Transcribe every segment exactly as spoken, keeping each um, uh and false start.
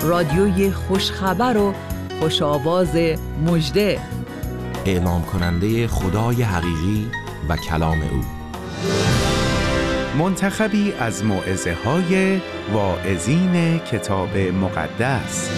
رادیوی خوشخبر و خوش آواز مژده، اعلام کننده خدای حقیقی و کلام او، منتخبی از موعظه های واعظین کتاب مقدس.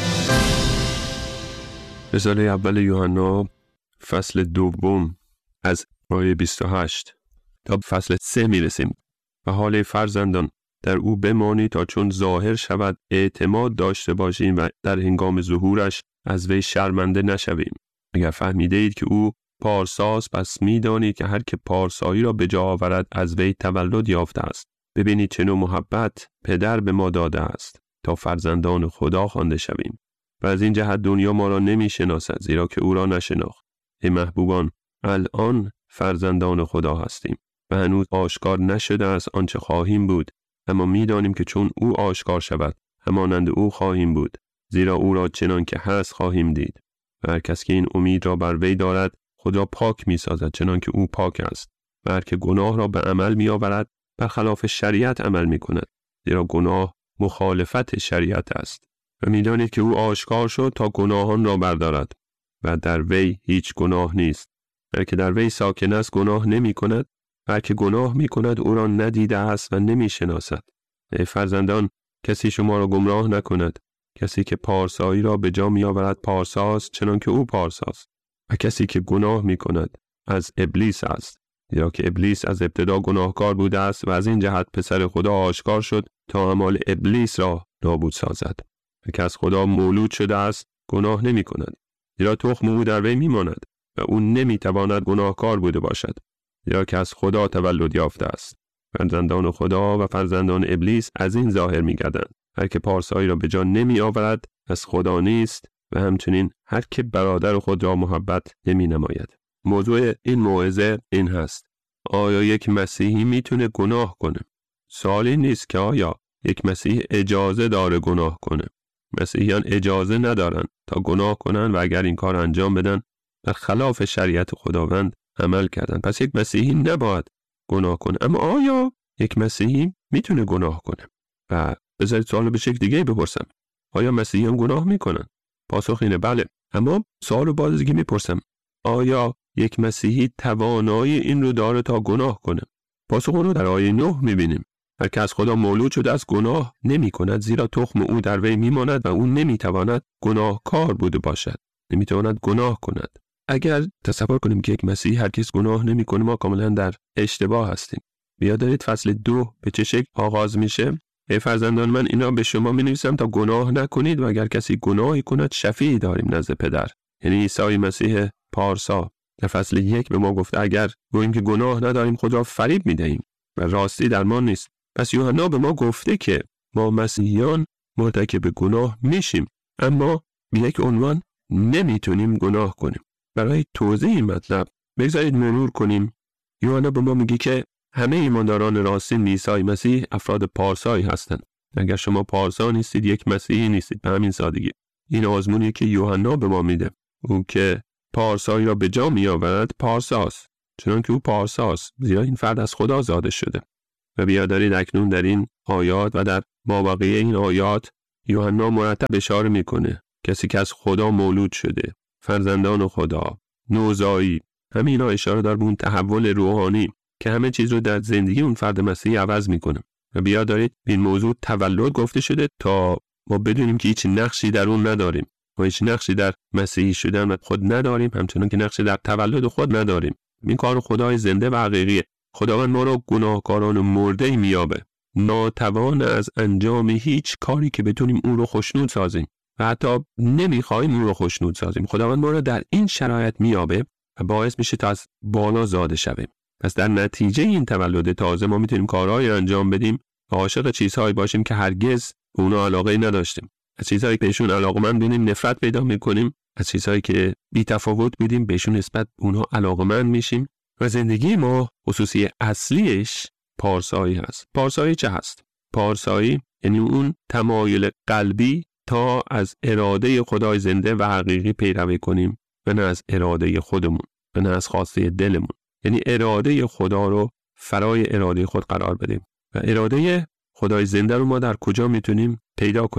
رساله اول یوحنا فصل دوم از آیه بیست و هشت تا فصل سه میرسیم. و حال فرزندان در او بمانید تا چون ظاهر شود اعتماد داشته باشیم و در هنگام ظهورش از وی شرمنده نشویم. اگر فهمیده اید که او پارساست، پس میدانید که هر که پارسایی را به جا آورد از وی تولد یافته است. ببینید چه نوع محبت پدر به ما داده است تا فرزندان خدا خوانده شویم. و از این جهت دنیا ما را نمی شناسد، زیرا که او را نشناخت. ای محبوبان، الان فرزندان خدا هستیم و هنوز آشکار نشده است آنچه خواهیم بود، اما میدانیم که چون او آشکار شود همانند او خواهیم بود، زیرا او را چنان که هست خواهیم دید. و هر کس که این امید را بر وی دارد خود را پاک می سازد چنان که او پاک است. و هر که گناه را به عمل می آورد برخلاف شریعت عمل می کند، زیرا گناه مخالفت شریعت است. و میدانید که او آشکار شد تا گناهان را بردارد و در وی هیچ گناه نیست. هر که در وی ساکن است گناه نمی کند، هر که گناه می کند او را ندیده است و نمی شناسد. ای فرزندان، کسی شما را گمراه نکند. کسی که پارسایی را به جا می آورد پارساست چنان که او پارساست. و کسی که گناه می کند از ابلیس است، زیرا که ابلیس از ابتدا گناهکار بوده است و از این جهت پسر خدا آشکار شد تا اعمال ابلیس را نابود سازد. و که از خدا مولود شده است گناه نمی کند، زیرا تخم او در وی می ماند و او نمی تواند گناهکار بوده باشد، زیرا که از خدا تولد یافته است. فرزندان خدا و فرزندان ابلیس از این ظاهر می گردند. هر که پارسایی را به جا نمی آورد از خدا نیست و همچنین هر که برادر خود را محبت نمی نماید. موضوع این موعظه این هست: آیا یک مسیحی میتونه گناه کنه؟ سوالی نیست که آیا یک مسیحی اجازه داره گناه کنه. مسیحیان اجازه ندارن تا گناه کنن و اگر این کار انجام بدن در خلاف شریعت خداوند عمل کردن. پس یک مسیحی نباید گناه کنه. اما آیا یک مسیحی میتونه گناه کنه؟ و بذارید سوال به شکل دیگه بپرسم: آیا مسیحیان گناه میکنن؟ پاسخ اینه بله. اما سوال باز دیگه میپرسم: آیا یک مسیحی توانایی این رو داره تا گناه کنه؟ پاسخ اون رو در آیه نه میبینیم. هر که از خدا مولود شده از گناه نمی کند، زیرا تخم او در وی میماند و او نمیتواند گناهکار بوده باشد، نمیتواند گناه کند. اگر تصور کنیم که یک مسیحی هرگز گناه نمیکنه، ما کاملا در اشتباه هستیم. بیا دارید فصل دو به چه شکل آغاز میشه؟ ای فرزندان، من اینا به شما می نویسم تا گناه نکنید و اگر کسی گناهی کند شفیعی داریم نزد پدر، یعنی عیسی مسیح پارسا. در فصل یک به ما گفته اگر گوییم که گناه نداریم خود را فریب می دهیم و راستی در ما نیست. پس یوحنا به ما گفته که ما مسیحیان مرتکب گناه میشیم، اما به یک عنوان نمیتونیم گناه کنیم. برای توضیح این مطلب بگذارید مرور کنیم. یوحنا به ما میگه که همه ایمانداران راستین عیسی مسیح افراد پارسایی هستند. اگر شما پارسا نیستید یک مسیحی نیستید. به همین سادگی. این آزمونی که یوحنا به ما میده، او که پارسایی را به جا می آورد پارساست چون که او پارساست، زیرا این فرد از خدا زاده شده. و بیا دارید اکنون در این آیات و در مابقی این آیات یوحنا مرتب اشاره میکنه کسی که از خدا مولود شده، فرزندان خدا، نوزایی، همه اینا اشاره داره به اون تحول روحانی که همه چیز رو در زندگی اون فرد مسیحی عوض میکنه. و بیا دارید این موضوع تولد گفته شده تا ما بدونیم که هیچ نقشی در اون نداریم. ما هیچ نقشی در مسیحی شدن خود نداریم، همچنان که نقشی در تولد خود نداریم. این کار خدای زنده و حقیقیه. خداوند ما را گناهکاران مرده میابه، ناتوان از انجام هیچ کاری که بتونیم اون رو خوشنود سازیم و حتی نمیخوایم اون رو خوشنود سازیم. خداوند ما را در این شرایط میابه و باعث میشه تا از بالا زاده شویم. پس در نتیجه این تولد تازه ما میتونیم کارهایی انجام بدیم و عاشق چیزهایی باشیم که هرگز به اونها علاقه نداشتیم. از چیزهایی که بهشون علاقمند بودیم نفرت پیدا میکنیم، از چیزهایی که بی تفاوت بودیم بهشون نسبت اونها علاقمند میشیم. و زندگی ما خصوصی اصلیش پارسایی هست. پارسایی چه هست؟ پارسایی یعنی اون تمایل قلبی تا از اراده خدای زنده و حقیقی پیروی کنیم و نه از اراده خودمون و نه از خواسته دلمون. یعنی اراده خدا رو فرای اراده خود قرار بدیم. و اراده خدای زنده رو ما در کجا میتونیم پیدا کنیم؟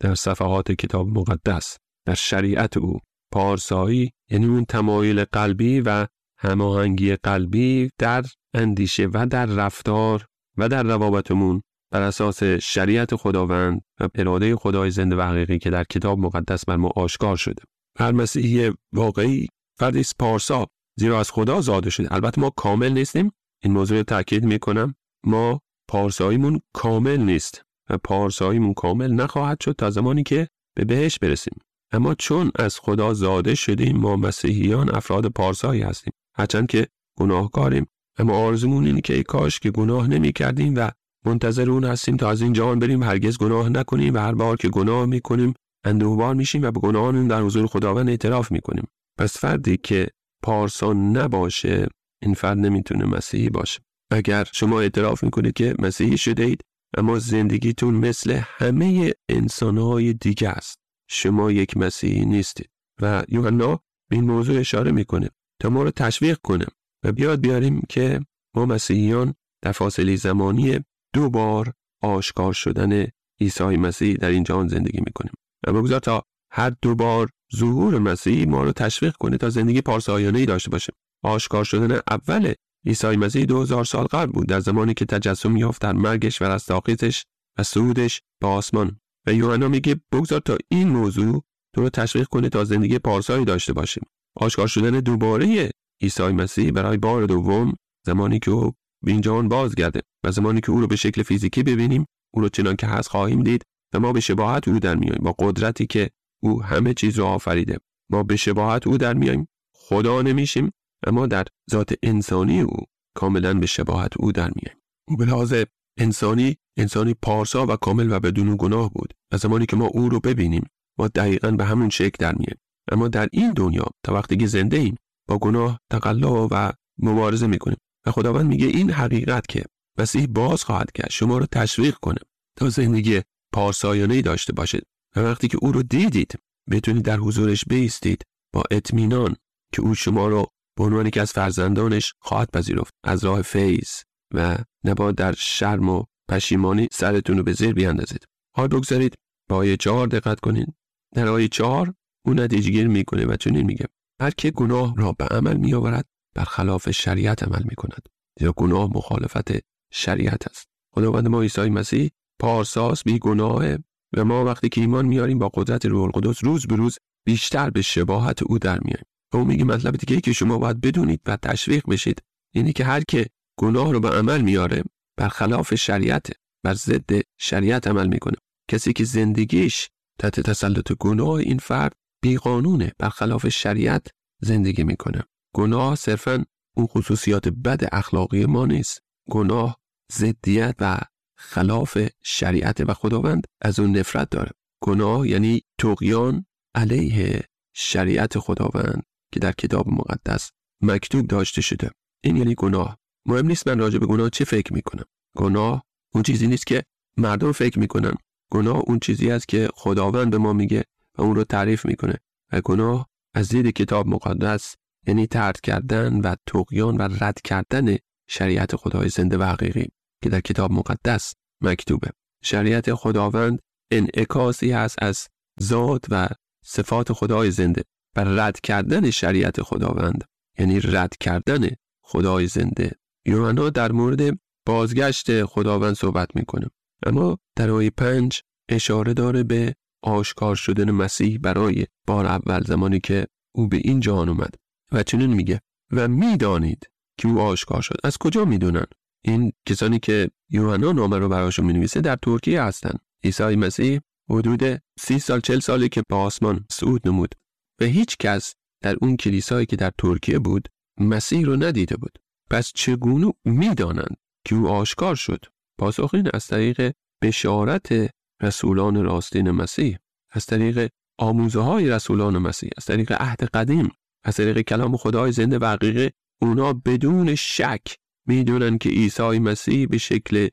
در صفحات کتاب مقدس، در شریعت او. پارسایی یعنی اون تمایل قلبی و هماهنگی قلبی در اندیشه و در رفتار و در روابطمون بر اساس شریعت خداوند و اراده خدای زنده و حقیقی که در کتاب مقدس بر ما آشکار شده. هر مسیحی واقعی فردی است پارسا، زیرا از خدا زاده شده. البته ما کامل نیستیم، این موضوع رو تاکید میکنم. ما پارساییمون کامل نیست و پارساییمون کامل نخواهد شد تا زمانی که به بهشت برسیم. اما چون از خدا زاده شدیم، ما مسیحیان افراد پارسایی هستیم. هرچند که گناهکاریم، اما آرزومون اینه که ای کاش که گناه نمی کردیم و منتظر اون هستیم تا از این جهان بریم هرگز گناه نکنیم و هر بار که گناه میکنیم اندوهبار میشیم و به گناهانمون در حضور خداوند اعتراف میکنیم. پس فردی که پارسا نباشه، این فرد نمیتونه مسیحی باشه. اگر شما اعتراف میکنید که مسیحی شده اید اما زندگیتون مثل همه انسانهای دیگه است، شما یک مسیحی نیستید. و یوحنا به این موضوع اشاره میکنه تا ما رو تشویق کنه و بیاد بیاریم که ما مسیحیان در فاصله زمانی دو بار آشکار شدن عیسی مسیح در این جهان زندگی میکنیم. و بگذار تا هر دو بار ظهور مسیح ما رو تشویق کنه تا زندگی پارسایانه‌ای داشته باشیم. آشکار شدن اول عیسی مسیح دو هزار سال قبل بود، در زمانی که تجسم یافت در مرگش و رستاخیزش و صعودش به آسمان. و یوحنا میگه بگذار تا این موضوع تو رو تشویق کنه تا زندگی پارسایی داشته باشیم. آشکار شدن دوباره عیسی مسیح برای بار دوم، زمانی که او به این جهان بازگرده و زمانی که او رو به شکل فیزیکی ببینیم، او رو چنان که هست خواهیم دید و ما به شباهت او در میاییم. با قدرتی که او همه چیز رو آفریده، ما به شباهت او در میاییم. خدا نمیشیم اما در ذات انسانی او کاملا به شباهت او در میاییم. او به لحاظ انسانی انسانی پارسا و کامل و بدون گناه بود. و زمانی که ما او رو ببینیم ما دقیقاً به همون شکل در میاییم. اما در این دنیا تا وقتی که زنده ایم با گناه تقلا و مبارزه میکنیم و خداوند میگه این حقیقت که مسیح باز خواهد کرد شما رو تشویق کنه تا زندگی پارسایانه‌ای داشته باشید و وقتی که او رو دیدید بتونید در حضورش بایستید با اطمینان که او شما رو به عنوان یکی از فرزندانش خواهد پذیرفت از راه فیض و نباید در شرم و پشیمانی سرتون رو به زیر بیاندازید. حال بگذارید با آیه چهار دقت کنید. در آیه چهار اون نتیجه گیری میکنه و چنین میگه هر که گناه را به عمل میآورد برخلاف شریعت عمل میکند، زیرا گناه مخالفت شریعت است. خداوند ما عیسی مسیح پارساست، بی گناهه و ما وقتی که ایمان میاریم با قدرت روح القدس روز به روز بیشتر به شباهت او در میاییم. و او میگه مطلب دیگه که شما باید بدونید و تشویق بشید اینی که هر که گناه رو به عمل میاره برخلاف شریعت، بر ضد شریعت عمل میکنه. کسی که زندگیش تحت تسلط گناه، این فرد بی قانونه، برخلاف شریعت زندگی میکنه. گناه صرفاً اون خصوصیات بد اخلاقی ما نیست. گناه ضدیت و خلاف شریعت و خداوند از اون نفرت داره. گناه یعنی طغیان علیه شریعت خداوند که در کتاب مقدس مکتوب داشته شده. این یعنی گناه. مهم نیست من راجع به گناه چه فکر میکنم. گناه اون چیزی نیست که مردم فکر میکنن. گناه اون چیزی است که خداوند به ما میگه و اون رو تعریف میکنه. و گناه از دید کتاب مقدس یعنی طرد کردن و طغیان و رد کردن شریعت خدای زنده و حقیقی که در کتاب مقدس مکتوبه. شریعت خداوند انعکاسی هست از ذات و صفات خدای زنده. بر رد کردن شریعت خداوند یعنی رد کردن خدای زنده. یوحنا در مورد بازگشت خداوند صحبت میکنه، اما در آیه پنج اشاره داره به آشکار شدن مسیح برای بار اول زمانی که او به این جهان اومد و چنین میگه و میدانید که او آشکار شد. از کجا میدونن؟ این کسانی که یوحنا نامه رو براشون مینویسه در ترکیه هستن. عیسی مسیح حدود سی سال چل سالی که به آسمان صعود نمود و هیچ کس در اون کلیسایی که در ترکیه بود مسیح رو ندیده بود. پس چگونه میدانند که او آشکار شد؟ پاسخ این از طریق بشارت رسولان راستین مسیح، از طریق آموزه های رسولان مسیح، از طریق عهد قدیم، از طریق کلام خدای زنده و حقیقی. اونا بدون شک میدونن که عیسی مسیح به شکل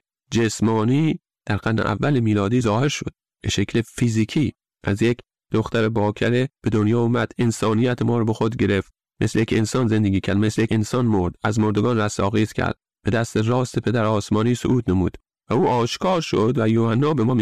جسمانی در قرن اول میلادی ظاهر شد، به شکل فیزیکی از یک دختر باکره به دنیا اومد، انسانیت ما رو به خود گرفت، مثل یک انسان زندگی کرد، مثل یک انسان مرد، از مردگان رستاخیز کرد، به دست راست پدر آسمانی صعود نمود و او آشکار شد. و یوحنا به ما میگه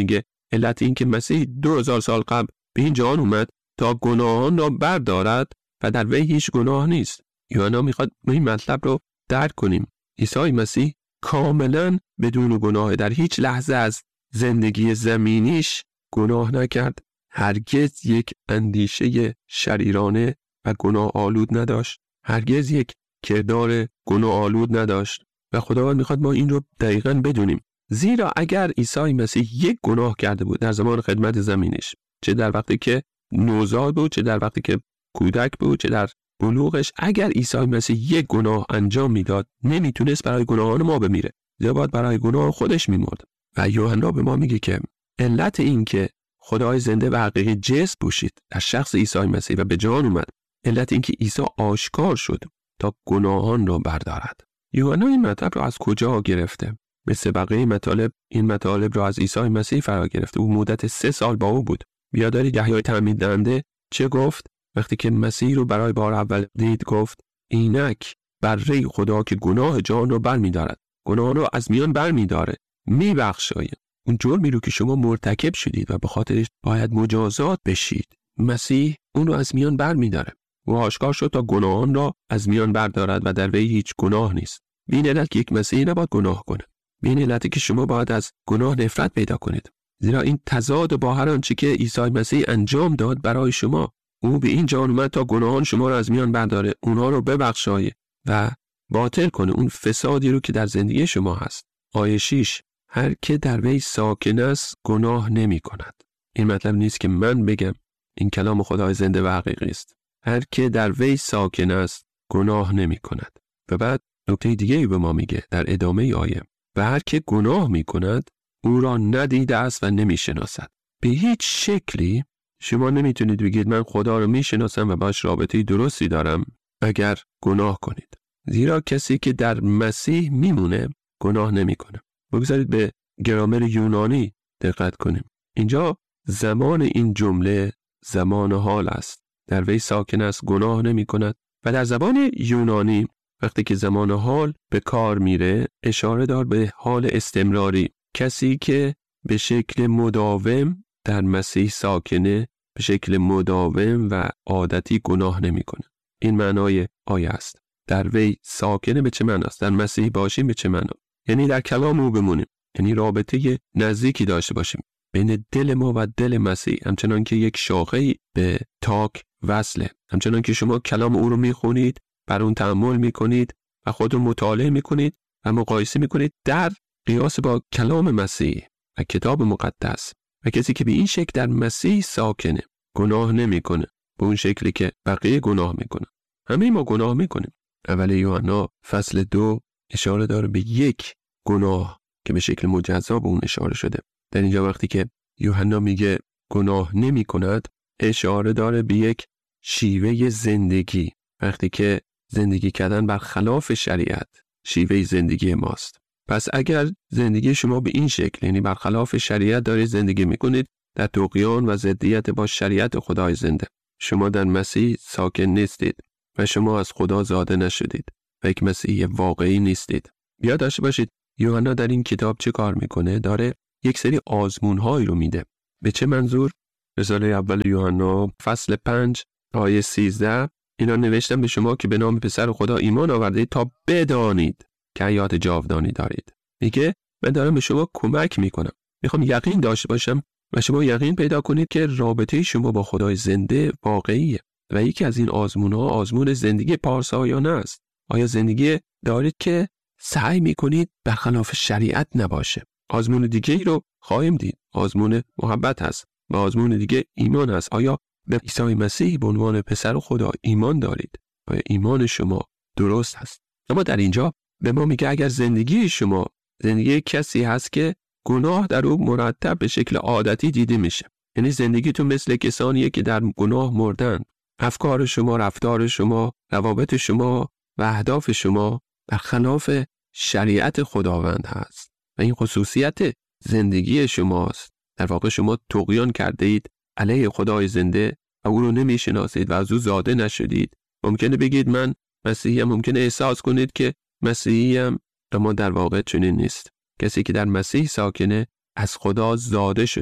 علت این که مسیح دو هزار سال قبل به این جهان اومد تا گناهان را بردارد و در وی هیچ گناه نیست. یوحنا میخواد ما این مطلب رو درک کنیم. عیسی مسیح کاملا بدون گناه، در هیچ لحظه از زندگی زمینیش گناه نکرد. هرگز یک اندیشه شریرانه و گناه آلود نداشت. هرگز یک کردار گناه آلود نداشت و خداوند میخواد ما این رو دقیقاً بدونیم. زیرا اگر عیسی مسیح یک گناه کرده بود در زمان خدمت زمینش، چه در وقتی که نوزاد بود، چه در وقتی که کودک بود، چه در بلوغش، اگر عیسی مسیح یک گناه انجام میداد نمیتونست برای گناهان ما بمیره، زیرا باید برای گناه خودش میمرد. و یوحنا به ما میگه که علت این که خدای زنده و حقیقی جسم پوشید در شخص عیسی مسیح و به جان اومد، علت این که عیسی آشکار شد تا گناهان را بردارد. یوحنا این مطلب را از کجا گرفته؟ مثل بقیه مطالب این مطالب را از عیسی مسیح فرا گرفته. او مدت سه سال با او بود. بیاداری یحیی تعمید دهنده چه گفت؟ وقتی که مسیح رو برای بار اول دید گفت اینک بره خدا که گناه جان رو بر می دارد، گناه رو از میان بر می داره، می بخشاید. اون جرمی رو که شما مرتکب شدید و به خاطرش باید مجازات بشید، مسیح اون رو از میان بر می داره. او آشکار شد تا گناهان را از میان بردارد و در وی هیچ گناه نیست. این علت که یک مسیحی نباید گناه کنه. این علتی که شما باید از گناه نفرت پیدا کنید. زیرا این تضاد با هر آنچه که عیسی مسیح انجام داد برای شما. او به این جهان اومد تا گناهان شما را از میان برداره، اونها رو ببخشایه و باطل کنه اون فسادی رو که در زندگی شما هست. آیه شش، هر که در وی ساکن است گناه نمی کند. این مطلب نیست که من بگم، این کلام خدای زنده و حقیقی است. هر که در وی ساکن است گناه نمی کند. و بعد نکته دیگه به ما میگه در ادامه آیه، و هر که گناه می کند او را ندیده است و نمی شناسد. به هیچ شکلی شما نمیتونید بگید من خدا رو میشناسم و باش رابطه درستی دارم اگر گناه کنید. زیرا کسی که در مسیح میمونه گناه نمیکنه. بگذارید به گرامر یونانی دقت کنیم. اینجا زمان این جمله زمان حال است. در وی ساکن است گناه نمیکند. و در زبان یونانی وقتی که زمان حال به کار میره اشاره دار به حال استمراری. کسی که به شکل مداوم در مسیح ساکنه به شکل مداوم و عادتی گناه نمیکنه. این معنای آیه است. در وی ساکنه به چه معناست؟ در مسیح باشیم به چه معنا؟ یعنی در کلام او بمونیم، یعنی رابطه نزدیکی داشته باشیم بین دل ما و دل مسیح، همچنان که یک شاخه به تاک وصله. همچنان که شما کلام او رو میخونید، بر اون تأمل میکنید و خود رو مطالعه میکنید و مقایسه میکنید در قیاس با کلام مسیح و کتاب مقدس. و کسی که به این شکل در مسیح ساکنه گناه نمیکنه به اون شکلی که بقیه گناه میکنه. همه ما گناه میکنیم. اول یوحنا فصل دو اشاره داره به یک گناه که به شکل مجزا به اون اشاره شده. در اینجا وقتی که یوحنا میگه گناه نمیکند اشاره داره به یک شیوه زندگی. وقتی که زندگی کردن برخلاف شریعت شیوه زندگی ماست. پس اگر زندگی شما به این شکل، یعنی برخلاف شریعت دارید زندگی میکنید، در طغیان و ضدیت با شریعت خدای زنده، شما در مسیح ساکن نیستید و شما از خدا زاده نشدید و یک مسیحی واقعی نیستید. یاد داشته باشید یوحنا در این کتاب چه کار میکنه؟ داره یک سری آزمون‌هایی رو میده. به چه منظور؟ رساله اول یوحنا فصل پنج آیه سیزده اینا نوشتم به شما که به نام پسر خدا ایمان آوردید تا بدانید که حیات جاودانی دارید. میگه من دارم به شما کمک میکنم. میخوام یقین داشته باشم و شما یقین پیدا کنید که رابطه شما با خدای زنده واقعیه. و یکی از این آزمون‌ها آزمون زندگی پارسایانه است. آیا زندگی دارید که سعی میکنید برخلاف شریعت نباشه؟ آزمون دیگه ای رو خواهیم دید. آزمون محبت هست و آزمون دیگه ایمان هست. آیا به عیسی مسیح به عنوان پسر خدا ایمان دارید؟ آیا ایمان شما درست هست؟ اما در اینجا به ما میگه اگر زندگی شما زندگی کسی هست که گناه در او مرتب به شکل عادتی دیده میشه، یعنی زندگیتون مثل کسانیه که در گناه مردن، افکار شما، رفتار شما، روابط شما و اهداف شما برخلاف شریعت خداوند هست و این خصوصیت زندگی شماست. در واقع شما طغیان کرده اید علیه خدای زنده و او رو نمیشناسید و از او زاده نشدید. ممکنه بگید من مسیحیم، ممکنه احساس کنید که مسیحیم، اما در واقع چنین نیست. کسی که در مسیح ساکنه از خدا زاده شده.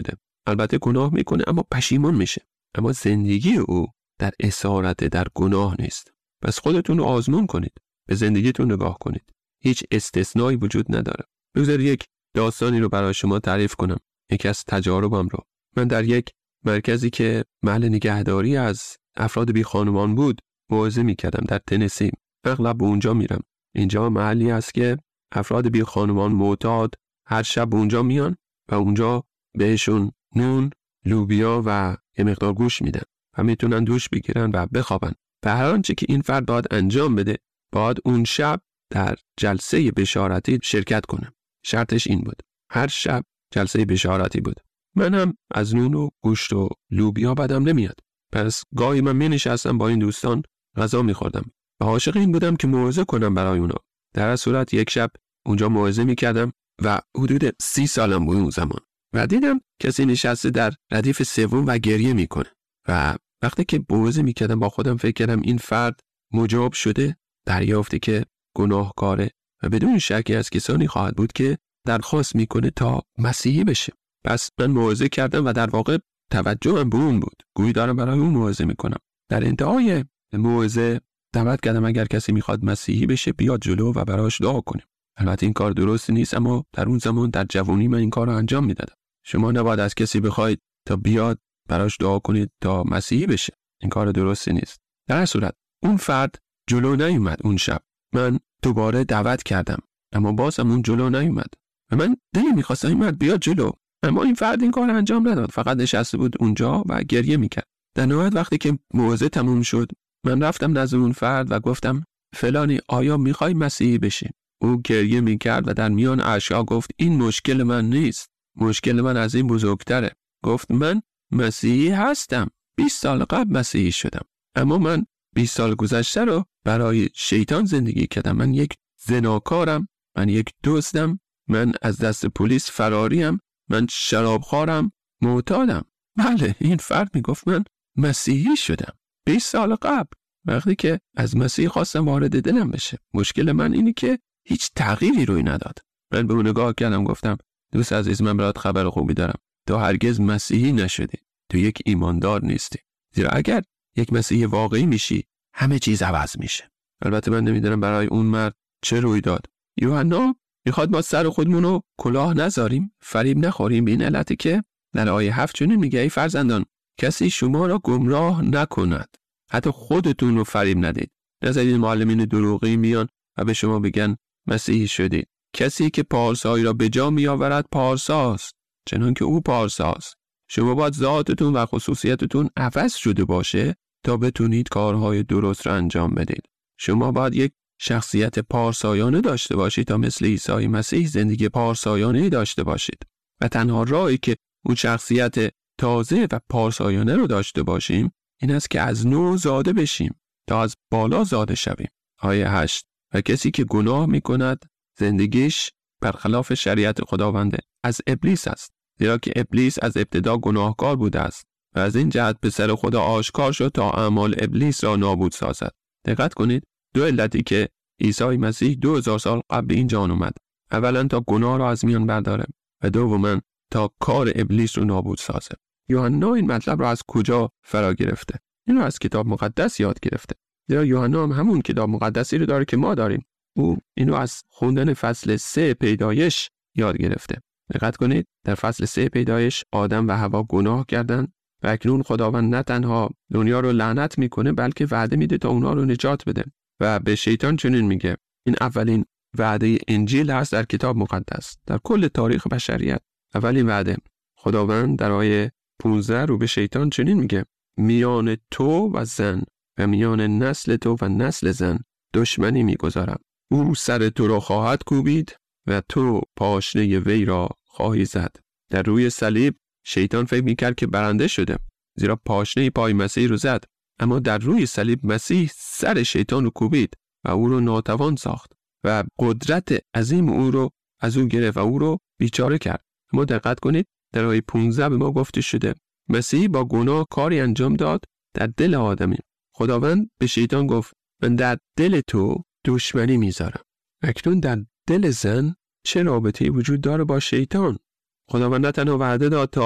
البته گناه میکنه اما پشیمان میشه، اما زندگی او در اسارت در گناه نیست. پس خودتون رو آزمون کنید، به زندگیتون نگاه کنید. هیچ استثنایی وجود نداره. بذار یک داستانی رو برای شما تعریف کنم، یکی از تجاربم رو. من در یک مرکزی که محل نگهداری از افراد بی خانمان بود موعظه میکردم در تنسی. اغلب به اونجا میرم. اینجا محلی است که افراد بی خانمان معتاد هر شب به اونجا میان و اونجا بهشون نون، لوبیا و یه مقدار گوشت میدن و میتونن دوش بگیرن و بخوابن. و هر آنچه که این فرد باید انجام بده، باید اون شب در جلسه بشارتی شرکت کنه. شرطش این بود. هر شب جلسه بشارتی بود. من هم از نون و گوشت و لوبیا بدم نمیاد. پس گاهی من می نشستم با این دوستان غذا میخوردم و عاشق این بودم که موعظه کنم برای اونا. در هر صورت یک شب اونجا موعظه میکردم و حدود سی سالم بود اون زمان و دیدم کسی نشسته در ردیف سوم و گریه میکنه و وقتی که موعظه میکردم با خودم فکر کردم این فرد مجاب شده، دریافته که گناهکاره و بدون شکی از کسانی خواهد بود که درخواست میکنه تا مسیحی بشه. پس من موعظه کردم و در واقع توجهم به اون بود، گویی دارم برای اون موعظه میکنم. در انتهای موعظه دعوت کردم اگر کسی میخواد مسیحی بشه بیاد جلو و براش دعا کنیم. البته این کار درست نیست، اما در اون زمان در جوانی من این کار رو انجام میدادم. شما نباید از کسی بخواید تا بیاد براش دعا کنید تا مسیحی بشه. این کار درست نیست. در هر صورت اون فرد جلو نیومد. اون شب من دوباره دعوت کردم اما بازم اون جلو نیومد و من دلی می‌خواستم این مرد بیاد جلو، اما این فرد این کار انجام نداد، فقط نشسته بود اونجا و گریه میکرد. در نهایت وقتی که موعظه تموم شد من رفتم نزد اون فرد و گفتم فلانی آیا میخوای مسیحی بشی؟ او گریه میکرد و در میان اشک‌ها گفت این مشکل من نیست، مشکل من از این بزرگتره. گفت من مسیحی هستم، بیست سال قبل مسیحی شدم، اما من بیست سال گذشته رو برای شیطان زندگی کردم. من یک زناکارم، من یک دزدم، من از دست پلیس فراریم، من شرابخوارم، معتادم. بله، این فرد میگفت من مسیحی شدم بیست سال قبل، وقتی که از مسیح خواستم وارد دلم بشه. مشکل من اینه که هیچ تغییری روی نداد. من به اون نگاه کردم گفتم دوست عزیز، من برات خبر خوبی دارم، تو هرگز مسیحی نشدی، تو یک ایماندار نیستی. زیرا اگر یک مسیحی واقعی میشی همه چیز عوض میشه. البته من نمیدونم برای اون مرد چه روی داد. یوحنا میخواد ما سر خودمونو کلاه نذاریم، فریب نخوریم، به این علتی که در آیه هفت چنین میگه ای فرزندان کسی شما را گمراه نکند، حتی خودتون رو فریب ندید. نذارید معلمین دروغی میان و به شما بگن مسیحی شدید. کسی که پارسایی را به جا میآورد پارساست، چنان که او پارساست. شما باید ذاتتون و خصوصیتتون عوض شده باشه تا بتونید کارهای درست را انجام بدید. شما باید یک شخصیت پارسایانه داشته باشید تا مثل عیسی مسیح زندگی پارسایانه داشته باشید. و تنها راهی که اون شخصیت تازه و پارسایانه رو داشته باشیم این است که از نو زاده بشیم تا از بالا زاده شویم. آیه هشت و کسی که گناه می کند زندگیش برخلاف شریعت خداونده از ابلیس است، زیرا که ابلیس از ابتدا گناهکار بوده است و از این جهت به سر خدا آشکار شد تا اعمال ابلیس را نابود سازد. دقت کنید، دو علتی که عیسی مسیح دو هزار سال قبل این جهان اومد، اولا تا گناه را از میان برداره و دوما تا کار ابلیس رو نابود سازه. یوحنا این مطلب را از کجا فرا گرفته؟ این را از کتاب مقدس یاد گرفته. زیرا یوحنا هم همون کتاب مقدسی رو داره که ما داریم. او اینو از خوندن فصل سه پیدایش یاد گرفته. دقت کنید، در فصل سه پیدایش آدم و حوا گناه کردند و اکنون خداوند نه تنها دنیا رو لعنت میکنه بلکه وعده میده تا اونا رو نجات بده و به شیطان چنین میگه. این اولین وعده انجیل هست در کتاب مقدس، در کل تاریخ بشریت. اولین وعده خداوند در آیه پانزده رو به شیطان چنین میگه میان تو و زن و میان نسل تو و نسل زن دشمنی میگذارم، او سر تو را خواهد کوبید و تو پاشنه وی را خواهی زد. در روی صلیب شیطان فکر میکرد که برنده شده، زیرا پاشنه پای مسیح رو زد، اما در روی صلیب مسیح سر شیطان رو کوبید و او رو ناتوان ساخت و قدرت عظیم او رو از او گرفت و او رو بیچاره کرد. اما دقت کنید، در آیه پانزده به ما گفته شده مسیح با گناه کاری انجام داد در دل آدمی. خداوند به شیطان گفت من در دل تو دشمنی میذارم. اکنون در دل زن چه رابطه‌ای وجود داره با شیطان؟ خداوند نه تنها وعده داد تا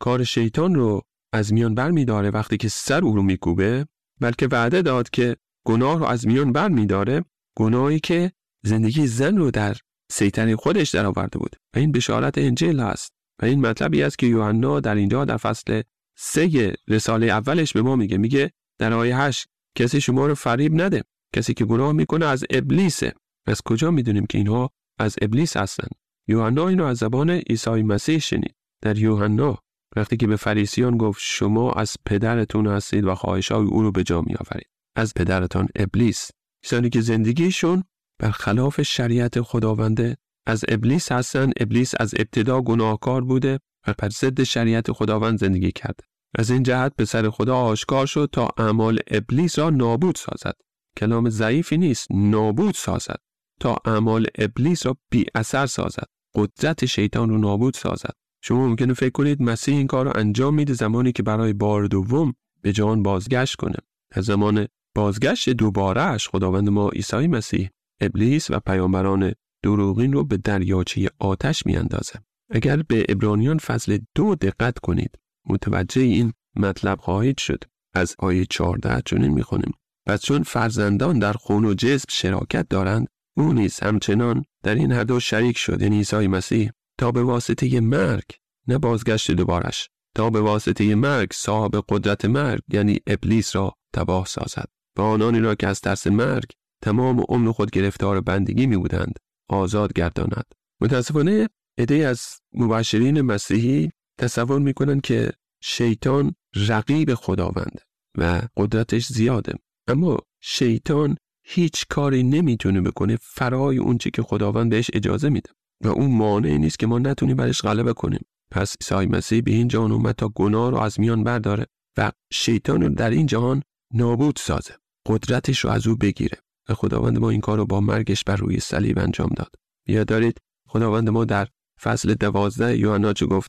کار شیطان رو از میان بر می داره وقتی که سر او رو می کوبه، بلکه وعده داد که گناه رو از میان بر می داره، گناهی که زندگی زن رو در سیطره خودش در آورده بود. و این بشارت انجیل است و این مطلبی است که یوحنا در اینجا در فصل سه رساله اولش به ما میگه. میگه در آیه هشت کسی شما رو فریب نده، کسی که گناه میکنه از ابلیسه. از کجا میدونیم که اینها از ابلیس هستن؟ یوحنا اینو از زبان عیسی مسیح شنید. در یوحنا وقتی که به فریسیان گفت شما از پدرتون هستید و خواهش‌های او رو به جا میآورید، از پدرتان ابلیس. کسانی که زندگیشون برخلاف شریعت خداونده از ابلیس هستن. ابلیس از ابتدا گناهکار بوده و بر ضد شریعت خداوند زندگی کرده. از این جهت پسر خدا آشکار شد تا اعمال ابلیس را نابود سازد. کلام ضعیفی نیست، نابود سازد، تا اعمال ابلیس را بی اثر سازد، قدرت شیطان رو نابود سازد. شما ممکنه فکر کنید مسیح این کار رو انجام میده زمانی که برای بار دوم به جهان بازگشت کنه. از زمان بازگشت دوباره‌اش خداوند ما عیسی مسیح ابلیس و پیامبران دروغین رو به دریاچه آتش میاندازه. اگر به عبرانیان فصل دو دقت کنید متوجه این مطلب خواهید شد. از آیه چهارده چنین میخونیم: پس چون فرزندان در خون و جسم شراکت دارند، او نیز همچنان در این هر دو شریک شد، یعنی عیسی مسیح، تا به واسطه مرگ، نه بازگشت دوبارش، تا به واسطه مرگ صاحب قدرت مرگ یعنی ابلیس را تباه سازد و آنانی را که از ترس مرگ تمام عمر خود گرفتار بندگی می بودند آزاد گرداند. متاسفانه عده‌ای از مبشرین مسیحی تصور می کنند که شیطان رقیب خداونده و قدرتش زیاده، اما شیطان هیچ کاری نمیتونه بکنه فرای اون چی که خداوند بهش اجازه میده و اون مانعی نیست که ما نتونیم برش غلبه کنیم. پس عیسی مسیح به این جهان اومد تا گناه رو از میان برداره و شیطان رو در این جهان نابود سازه، قدرتش رو از او بگیره. و خداوند ما این کار رو با مرگش بر روی صلیب انجام داد. بیاد دارید خداوند ما در فصل دوازده یوحنا چه گفت؟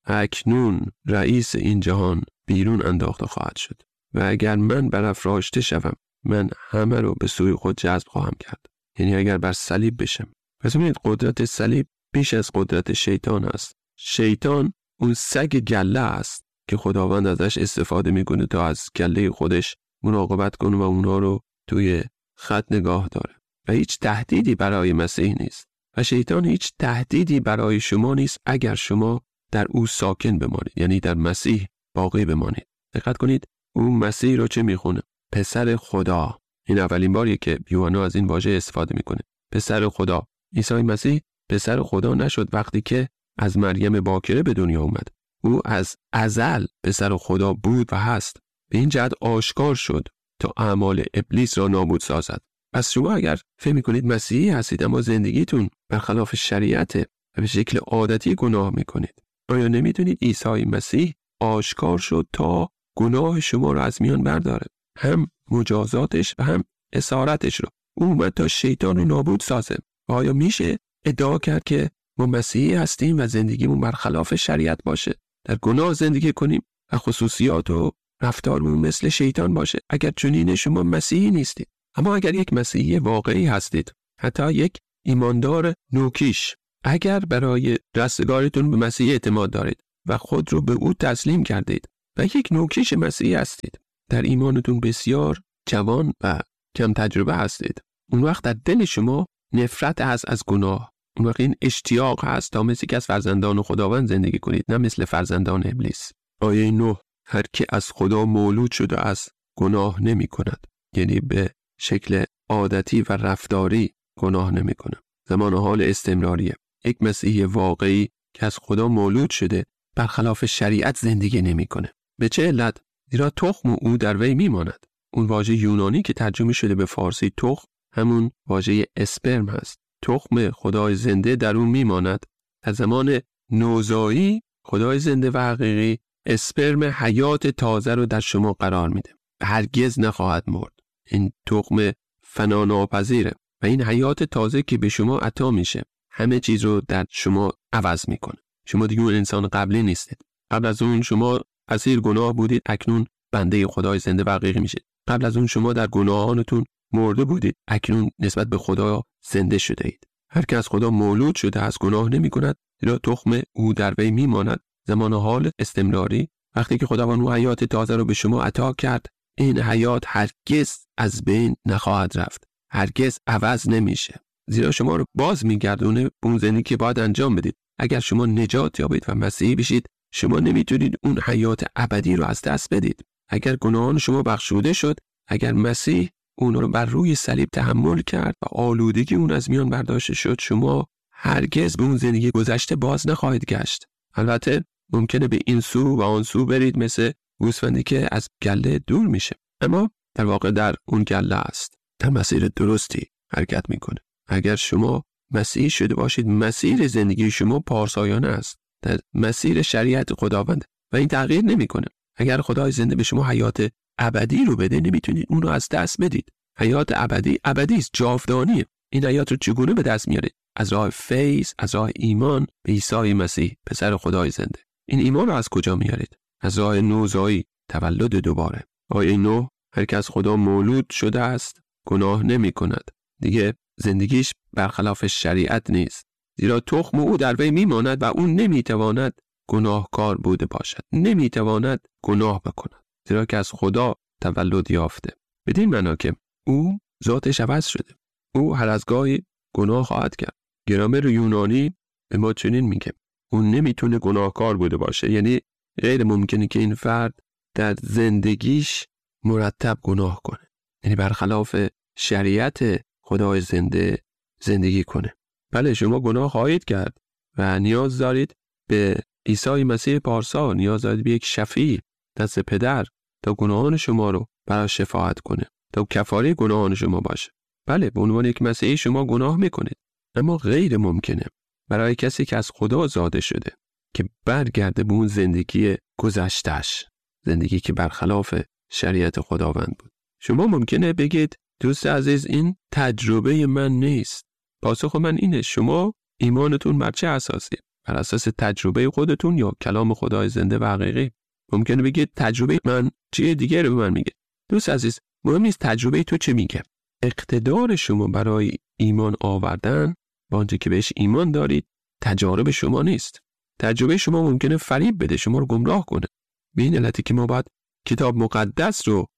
اکنون رئیس این جهان بیرون انداخته خواهد شد و اگر من برافراشته شوم من همه رو به سوی خود جذب خواهم کرد. یعنی اگر بر صلیب بشم. پس ببینید قدرت صلیب بیش از قدرت شیطان است. شیطان اون سگ گله است که خداوند ازش استفاده میکنه تا از گله خودش مراقبت کنه و اونها رو توی خط نگاه داره و هیچ تهدیدی برای مسیح نیست و شیطان هیچ تهدیدی برای شما نیست اگر شما در او ساکن بمانید، یعنی در مسیح باقی بمانید. دقت کنید اون مسیح رو چه میخونه؟ پسر خدا. این اولین باریه که یوحنا از این واژه استفاده میکنه. پسر خدا. عیسی مسیح پسر خدا نشد وقتی که از مریم باکره به دنیا اومد. او از ازل پسر خدا بود و هست. به این جهت آشکار شد تا اعمال ابلیس را نابود سازد. پس شما اگر فکر میکنید مسیحی هستید اما زندگیتون برخلاف شریعت و به شکل عادتی گناه میکنید، آیا نمیدونید عیسی مسیح آشکار شد تا گناه شما را از میان برداره؟ هم مجازاتش و هم اسارتش رو. او اومد تا شیطان رو نابود سازه. آیا میشه ادعا کرد که ما مسیحی هستیم و زندگیمون برخلاف شریعت باشه، در گناه زندگی کنیم و خصوصیات و رفتارمون مثل شیطان باشه؟ اگر چنین شما مسیحی نیستید. اما اگر یک مسیحی واقعی هستید، حتی یک ایماندار نوکیش، اگر برای رستگاریتون به مسیح اعتماد دارید و خود رو به او تسلیم کردید و یک نوکیش مسیحی هستید، در ایمانتون بسیار جوان و کم تجربه هستید، اون وقت در دل شما نفرت هست از گناه. اون وقت این اشتیاق هست تا مثل که از فرزندان خداوند زندگی کنید، نه مثل فرزندان ابلیس. آیه نه: هر که از خدا مولود شده از گناه نمی کند، یعنی به شکل عادتی و رفتاری گناه نمی کنه. زمان حال استمراریه. یک مسیحی واقعی که از خدا مولود شده برخلاف شریعت زندگی نمی کنه. به چه علت؟ زیرا تخم او در وی می ماند. اون واژه یونانی که ترجمه شده به فارسی تخم همون واژه اسپرم هست. تخم خدای زنده در اون می ماند. از زمان نوزایی خدای زنده و حقیقی اسپرم حیات تازه رو در شما قرار میده. هرگز نخواهد مرد. این تخم فنا ناپذیره و این حیات تازه که به شما عطا میشه همه چیز رو در شما عوض میکنه. شما دیگه اون انسان قبلی نیستید. قبل از اون شما اسیر گناه بودید، اکنون بنده خدای زنده و حقیقی میشید. قبل از اون شما در گناهانتون مرده بودید، اکنون نسبت به خدا زنده شده اید. هر که از خدا مولود شده از گناه نمی کند، زیرا تخم او در وی میماند زمان حال استمراری. وقتی که خداوند اون حیات تازه رو به شما عطا کرد، این حیات هرگز از بین نخواهد رفت، هرگز عوض نمیشه، زیرا شما رو باز میگردونه به اون زندگی که باید انجام بدید. اگر شما نجات یابید و مسیحی بشید، شما نمیتونید اون حیات ابدی رو از دست بدید. اگر گناهان شما بخشوده شد، اگر مسیح اون رو بر روی صلیب تحمل کرد و آلودگی اون از میان برداشته شد، شما هرگز به اون زندگی گذشته باز نخواهید گشت. البته ممکنه به این سو و آن سو برید، مثل گوسفندی که از گله دور میشه، اما در واقع در اون گله است، در مسیر درستی حرکت میکنه. اگر شما مسیحی شده باشید، مسیر زندگی شما پارسایانه است، در مسیر شریعت خداوند و این تغییر نمیکنه. اگر خدای زنده به شما حیات ابدی رو بده، نمیتونید اون رو از دست بدید. حیات ابدی ابدی است، جاودانیه. این حیات رو چگونه به دست میارید؟ از راه فیض، از راه ایمان به عیسی مسیح پسر خدای زنده. این ایمان رو از کجا میارید؟ از راه نوزایی، تولد دوباره. آیه نه، هر که از خدا مولود شده است گناه نمی کند. دیگه زندگیش برخلاف شریعت نیست، زیرا تخم او در وی میماند و اون نمیتواند گناهکار بوده باشد، نمیتواند گناه بکند، زیرا که از خدا تولد یافته. بدین معنا که او ذاتش عوض شده، او هر از گاهی گناه خواهد کرد. گرامر یونانی به ما چنین میگه اون نمیتونه گناهکار بوده باشه، یعنی غیر ممکنه که این فرد در زندگیش مرتب گناه کنه، یعنی برخلاف شریعت خدای زنده زندگی کنه. بله، شما گناه خواهید کرد و نیاز دارید به عیسی مسیح پارسا، نیاز دارید به یک شفیع دست پدر تا گناهان شما رو برای شفاعت کنه، تا کفاره گناهان شما باشه. بله، به عنوان یک مسیحی شما گناه میکنید، اما غیر ممکنه برای کسی که از خدا زاده شده که برگرده به اون زندگی گذشته‌اش، زندگی که برخلاف شریعت خداوند بود. شما ممکنه بگید دوست عزیز این تجربه من نیست. پاسخ من اینه، شما ایمانتون بر چه اساسیه؟ بر اساس تجربه خودتون یا کلام خدای زنده و حقیقی؟ ممکنه بگید تجربه من چیه، دیگه رو به من میگه. دوست عزیز، مهم نیست تجربه تو چه میگه. اقتدار شما برای ایمان آوردن با آنچه که بهش ایمان دارید تجارب شما نیست. تجربه شما ممکنه فریب بده، شما رو گمراه کنه. به این علتی که ما باید کتاب مقدس رو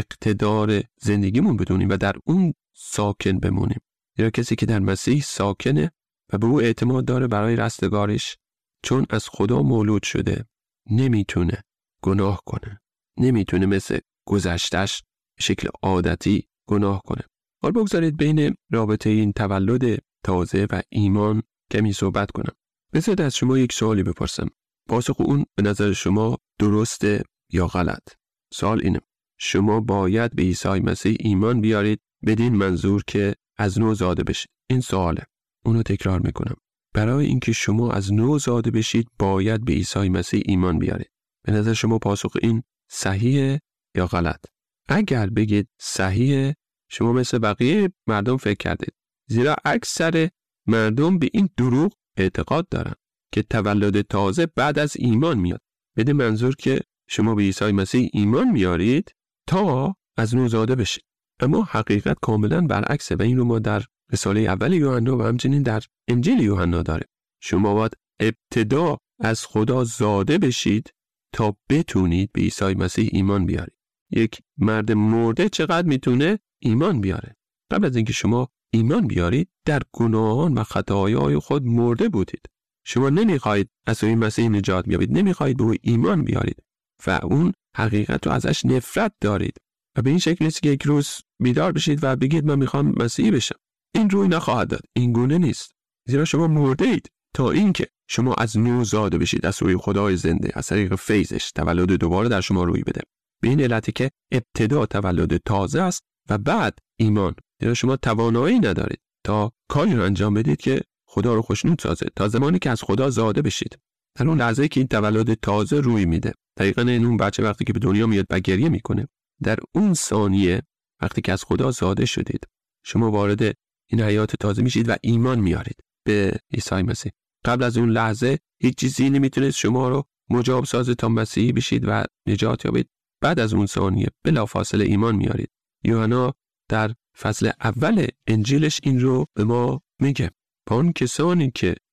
اقتدار زندگیمون بدونیم و در اون ساکن بمونیم. یا کسی که در مسیح ساکنه و به او اعتماد داره برای رستگارش، چون از خدا مولود شده، نمیتونه گناه کنه، نمیتونه مثل گذشتش به شکل عادتی گناه کنه. حال بگذارید بین رابطه این تولد تازه و ایمان کمی صحبت کنم. بذارید از شما یک سوالی بپرسم، پاسخ اون به نظر شما درسته یا غلط؟ سوال اینه، شما باید به عیسی مسیح ایمان بیارید بدین منظور که از نو زاده بشید. این سواله. اونو تکرار میکنم. برای اینکه شما از نو زاده بشید باید به عیسی مسیح ایمان بیارید. به نظر شما پاسخ این صحیحه یا غلط؟ اگر بگید صحیحه، شما مثل بقیه مردم فکر کردید، زیرا اکثر مردم به این دروغ اعتقاد دارن که تولد تازه بعد از ایمان میاد، بدین منظور که شما به عیسی مسیح ایمان میارید تا از نو زاده بشید. اما حقیقت کاملا برعکسه و این رو ما در رساله اول یوحنا و همچنین در انجیل یوحنا داریم. شما باید ابتدا از خدا زاده بشید تا بتونید به عیسی مسیح ایمان بیارید. یک مرد مرده چقدر میتونه ایمان بیاره؟ قبل از اینکه شما ایمان بیارید در گناهان و خطاهای خود مرده بودید. شما نمیخواید از عیسی مسیح نجات بیابید، نمیخواید به او ایمان بیارید و اون حقیقت رو ازش نفرت دارید و به این شکل نیست که یک روز بیدار بشید و بگید من میخوام مسیحی بشم. این روی نخواهد داد. این گونه نیست، زیرا شما مرده اید تا اینکه شما از نو زاده بشید، از روی خدای زنده، از طریق فیضش تولد دوباره در شما روی بده. به این علتی که ابتدا تولد تازه است و بعد ایمان. زیرا شما توانایی ندارید تا کاری رو انجام بدید که خدا رو خوشنود سازه تا زمانی که از خدا زاده بشید. در اون لحظه که این تولد تازه روی میده، دقیقاً این اون بچه وقتی که به دنیا میاد و گریه میکنه، در اون ثانیه وقتی که از خدا زاده شدید، شما وارد این حیات تازه میشید و ایمان میارید به عیسی مسیح. قبل از اون لحظه هیچ چیزی نمیتونه شما رو مجاب سازه تا مسیحی بشید و نجات یابید. بعد از اون ثانیه بلافاصله ایمان میارید. یوحنا در فصل اول انجیلش این رو به ما میگه. با اون کسانی که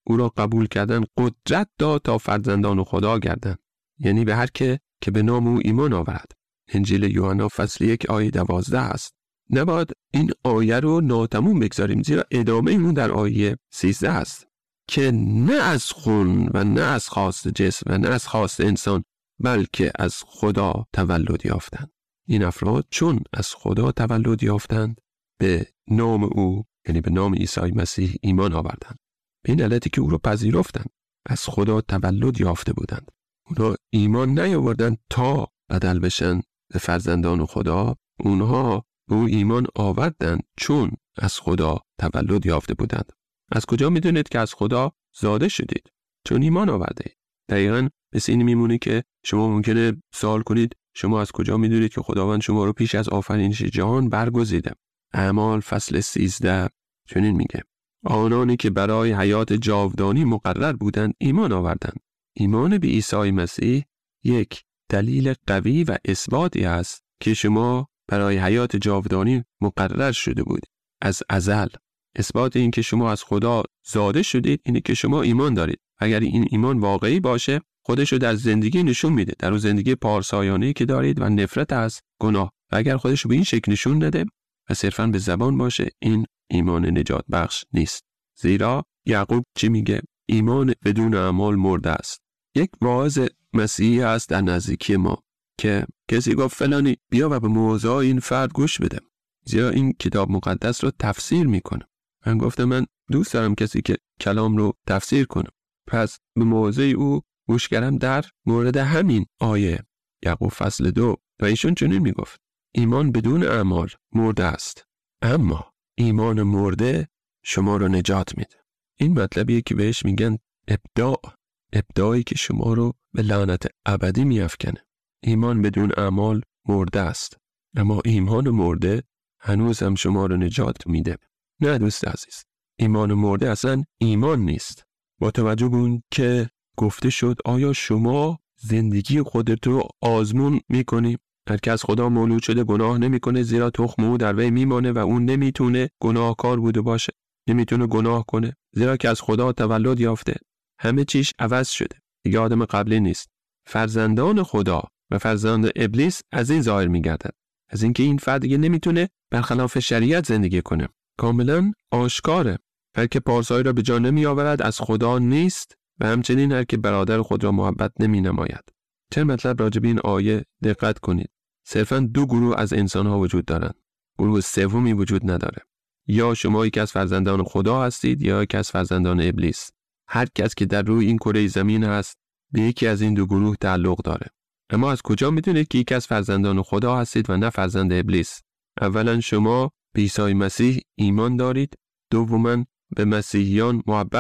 او را قبول کردن قدرت داد تا فرزندان خدا گردند، یعنی به هر که که به نام او ایمان آورد. انجیل یوحنا فصل یک آیه دوازده است. نباید این آیه رو ناتموم بگذاریم، زیرا ادامه اون در آیه سیزده است که نه از خون و نه از خواست جسم و نه از خواست انسان، بلکه از خدا تولد یافتند. این افراد چون از خدا تولد یافتند به نام او، یعنی به نام عیسی مسیح ایمان آوردند. به این علتی که او را پذیرفتند، از خدا تولد یافته بودند. اونا ایمان نیاوردند تا بدل بشن به فرزندان خدا، اونها به او ایمان آوردند چون از خدا تولد یافته بودند. از کجا میدونید که از خدا زاده شدید؟ چون ایمان آورده. دقیقاً مثل این میمونه که شما ممکنه سوال کنید شما از کجا میدونید که خداوند شما رو پیش از آفرینش جهان برگزیده؟ اعمال فصل سیزده چنین میگه: آنانی که برای حیات جاودانی مقرر بودند ایمان آوردند. ایمان به عیسی مسیح یک دلیل قوی و اثباتی است که شما برای حیات جاودانی مقرر شده بود از ازل. اثبات این که شما از خدا زاده شدید اینه که شما ایمان دارید. اگر این ایمان واقعی باشه خودشو در زندگی نشون میده، در اون زندگی پارسایانه‌ای که دارید و نفرت از گناه. و اگر خودشو به این شکل نشون نده و صرفاً به زبان باشه، این ایمان نجات بخش نیست. زیرا یعقوب چی میگه؟ ایمان بدون اعمال مرده است. یک واعظ مسیحی هست در نزدیکی ما که کسی گفت فلانی بیا و به موعظه این فرد گوش بده، زیرا این کتاب مقدس رو تفسیر میکنه. من گفتم من دوست دارم کسی که کلام رو تفسیر کنه. پس به موعظه او گوش کردم در مورد همین آیه یعقوب فصل دو و ایشون چنین میگفت: ایمان بدون اعمال مرده است، اما ایمان مرده شما رو نجات میده. این مطلبیه که بهش میگن ابداع، ابداعی که شما رو به لعنت ابدی میافکنه. ایمان بدون اعمال مرده است، اما ایمان مرده هنوز هم شما رو نجات میده. نه دوست عزیز، ایمان مرده اصلا ایمان نیست. با توجه به اون که گفته شد آیا شما زندگی خودت رو آزمون میکنی؟ هر که از خدا مولود شده گناه نمیکنه، زیرا تخم او در وی میمانه و اون نمیتونه گناهکار بوده باشه، نمیتونه گناه کنه، زیرا که از خدا تولد یافته. همه چیش عوض شده، دیگه آدم قبلی نیست. فرزندان خدا و فرزند ابلیس از این ظاهر میگردن، از اینکه این فرد دیگه نمیتونه برخلاف شریعت زندگی کنه. کاملا آشکاره هر که پارسایی را به جا نمی آورد از خدا نیست و همچنین هر که برادر خود را محبت نمی نماید. چه مطلب راجع به این آیه دقت کنید. صرفاً دو گروه از انسان ها وجود دارند. گروه سومی وجود نداره. یا شما یکی از فرزندان خدا هستید یا یکی از فرزندان ابلیس. هر کس که در روی این کره زمین هست به یکی از این دو گروه تعلق داره. اما از کجا میدونید که یکی از فرزندان خدا هستید و نه فرزند ابلیس؟ اولا شما به عیسی مسیح ایمان دارید، دوما به مسیحیان محبت